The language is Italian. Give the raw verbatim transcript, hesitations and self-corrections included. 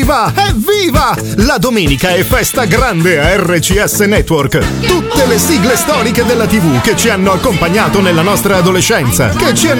Evviva! Evviva! La domenica è festa grande a R C S Network. Tutte le sigle storiche della tivù che ci hanno accompagnato nella nostra adolescenza, che ci hanno